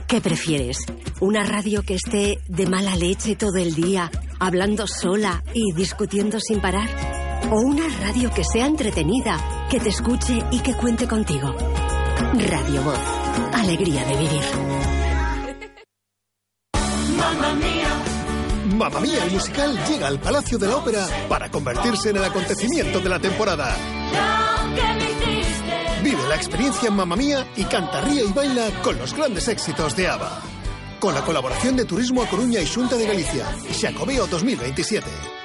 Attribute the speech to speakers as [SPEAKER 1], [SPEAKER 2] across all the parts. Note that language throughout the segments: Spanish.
[SPEAKER 1] ¿Qué prefieres? ¿Una radio que esté de mala leche todo el día, hablando sola y discutiendo sin parar? ¿O una radio que sea entretenida, que te escuche y que cuente contigo? Radio Voz. Alegría de vivir.
[SPEAKER 2] Mamma Mía. Mamma Mía, el musical, llega al Palacio de la Ópera para convertirse en el acontecimiento de la temporada. Vive la experiencia Mamma Mía y canta, ríe y baila con los grandes éxitos de ABBA. Con la colaboración de Turismo A Coruña y Xunta de Galicia. Xacobeo 2027.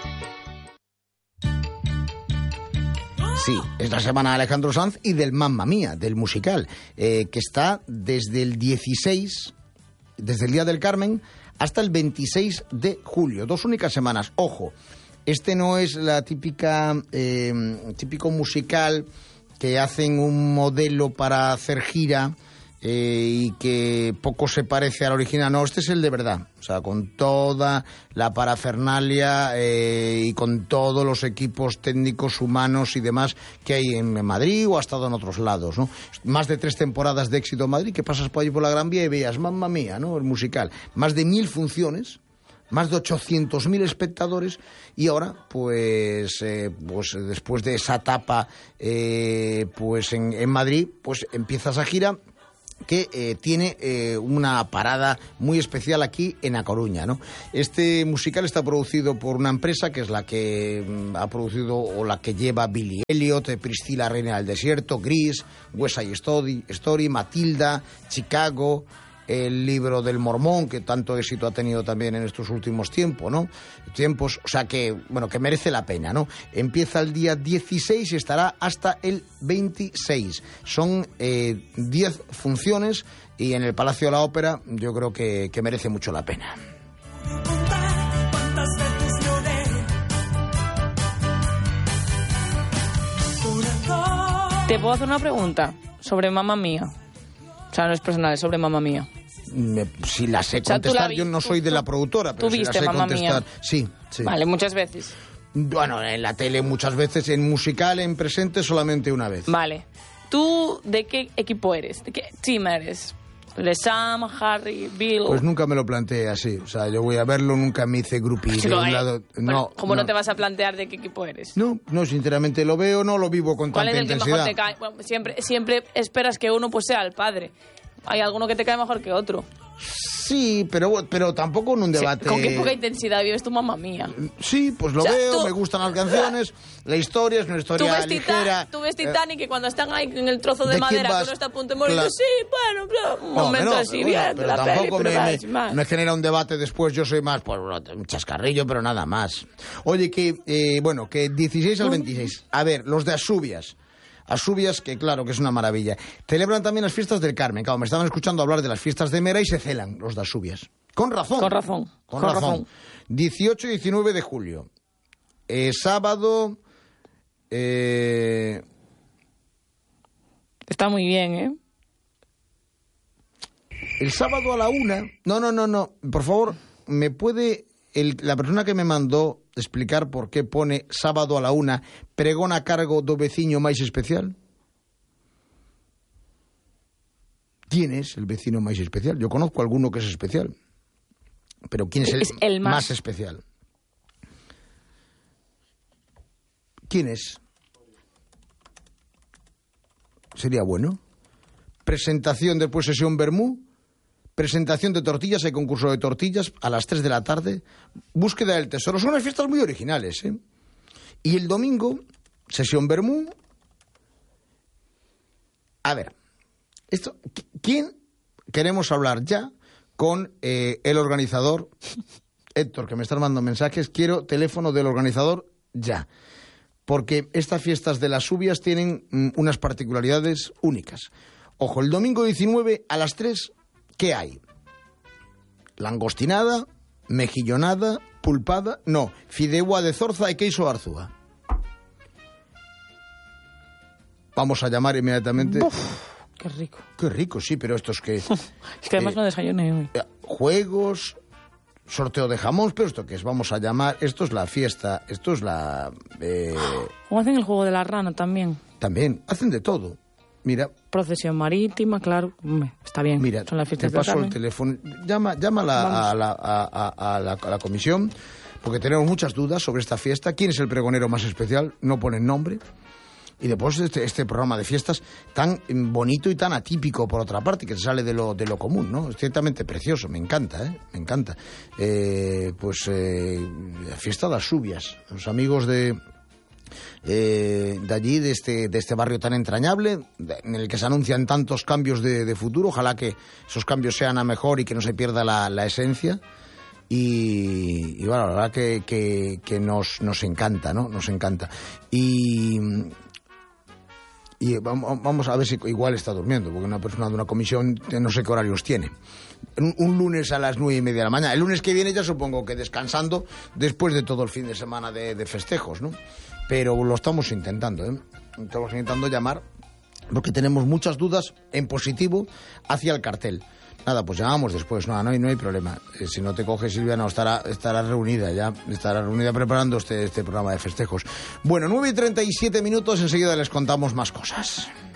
[SPEAKER 3] Sí, es la semana de Alejandro Sanz y del Mamma Mía, del musical, que está desde el 16, desde el Día del Carmen, hasta el 26 de julio. 2 únicas semanas. Ojo, este no es la típico musical que hacen un modelo para hacer gira y que poco se parece al original. No, este es el de verdad. O sea, con toda la parafernalia y con todos los equipos técnicos, humanos y demás que hay en Madrid o ha estado en otros lados, ¿no? Más de 3 temporadas de éxito en Madrid, que pasas por allí por la Gran Vía y veías Mamma Mía, ¿no? El musical. Más de 1000 funciones. Más de 800.000 espectadores y ahora, pues después de esa etapa en Madrid, pues empieza esa gira que tiene una parada muy especial aquí en A Coruña, ¿no? Este musical está producido por una empresa que es la que ha producido o la que lleva Billy Elliot, Priscila, Reina del Desierto, Gris, West Side Story, Matilda, Chicago, El Libro del Mormón, que tanto éxito ha tenido también en estos últimos tiempos, ¿no? O sea que merece la pena, ¿no? Empieza el día 16 y estará hasta el 26. Son 10 funciones y en el Palacio de la Ópera yo creo que merece mucho la pena.
[SPEAKER 4] ¿Te puedo hacer una pregunta sobre Mamma Mía? O sea, no es personal, es sobre Mamma Mía.
[SPEAKER 3] Si la sé contestar, yo no soy de la productora, pero si la sé contestar, sí.
[SPEAKER 4] Vale, muchas veces.
[SPEAKER 3] Bueno, en la tele muchas veces, en musical, en presente, solamente una vez.
[SPEAKER 4] Vale. ¿Tú de qué equipo eres? ¿De qué team eres? ¿De Sam, Harry, Bill?
[SPEAKER 3] Pues nunca me lo planteé así. O sea, yo voy a verlo, nunca me hice groupie de un lado.
[SPEAKER 4] No, ¿cómo no te vas a plantear de qué equipo eres?
[SPEAKER 3] No, sinceramente lo veo, no lo vivo con tanta intensidad.
[SPEAKER 4] ¿Cuál es el que mejor te cae? Bueno, siempre esperas que uno pues sea el padre. Hay alguno que te cae mejor que otro.
[SPEAKER 3] Sí, pero tampoco en un debate.
[SPEAKER 4] ¿Con qué poca intensidad vives tu Mamma Mía?
[SPEAKER 3] Sí, pues lo veo, me gustan las canciones, la historia es una historia ligera.
[SPEAKER 4] Tú ves Titanic y cuando están ahí en el trozo de madera que uno está a punto de morir, sí, bueno, un momento así bien.
[SPEAKER 3] Pero tampoco me genera un debate después, yo soy más, pues un chascarrillo, pero nada más. Oye, que 16 al 26. A ver, los de Asubias, que claro que es una maravilla. Celebran también las fiestas del Carmen. Claro, me estaban escuchando hablar de las fiestas de Mera y se celan los de Asubias. Con razón. 18 y 19 de julio. Sábado.
[SPEAKER 4] Está muy bien, ¿eh?
[SPEAKER 3] El sábado a la 1. No. Por favor, ¿me puede la persona que me mandó explicar por qué pone sábado a la 1 pregón a cargo do veciño máis especial? ¿Quién es el vecino más especial? Yo conozco a alguno que es especial, pero ¿quién es el más especial? ¿Quién es? Sería bueno. Presentación, después sesión vermú, presentación de tortillas, hay concurso de tortillas a las 3 de la tarde, búsqueda del tesoro. Son unas fiestas muy originales, ¿eh? Y el domingo, sesión vermú. A ver, ¿quién queremos hablar ya con el organizador? Héctor, que me está mandando mensajes, quiero teléfono del organizador ya. Porque estas fiestas de las Subias tienen unas particularidades únicas. Ojo, el domingo 19 a las 3, ¿qué hay? Langostinada, mejillonada, pulpada, no, fideuá de zorza y queso arzúa. Vamos a llamar inmediatamente.
[SPEAKER 4] Uf, qué rico.
[SPEAKER 3] Qué rico, sí, pero esto es que...
[SPEAKER 4] Es que además no desayuné hoy.
[SPEAKER 3] Juegos, sorteo de jamón, pero ¿esto qué es? Vamos a llamar... Esto es la fiesta, esto es la...
[SPEAKER 4] ¿Cómo hacen el juego de la rana también?
[SPEAKER 3] También, hacen de todo. Mira.
[SPEAKER 4] Procesión marítima, claro. Está bien.
[SPEAKER 3] Mira,
[SPEAKER 4] son las
[SPEAKER 3] te
[SPEAKER 4] fiestas de la
[SPEAKER 3] paso el
[SPEAKER 4] Carmen.
[SPEAKER 3] teléfono. Llama a la comisión, porque tenemos muchas dudas sobre esta fiesta. ¿Quién es el pregonero más especial? No ponen nombre. Y después este programa de fiestas tan bonito y tan atípico, por otra parte, que se sale de lo común, ¿no? Es ciertamente precioso, me encanta, me encanta. La fiesta de las Subias, los amigos de allí, de este barrio tan entrañable, en el que se anuncian tantos cambios de futuro. Ojalá que esos cambios sean a mejor y que no se pierda la esencia. Y bueno, la verdad que nos encanta, ¿no? Nos encanta. Y vamos a ver si igual está durmiendo, porque una persona de una comisión no sé qué horarios tiene. Un lunes a las 9:30 de la mañana. El lunes que viene ya supongo que descansando después de todo el fin de semana de festejos, ¿no? Pero lo estamos intentando, ¿eh? Estamos intentando llamar porque tenemos muchas dudas en positivo hacia el cartel. Nada, pues llamamos después, no hay problema. Si no te coge Silvia, no, estará reunida ya, estará reunida preparando este programa de festejos. Bueno, 9:37 minutos, enseguida les contamos más cosas.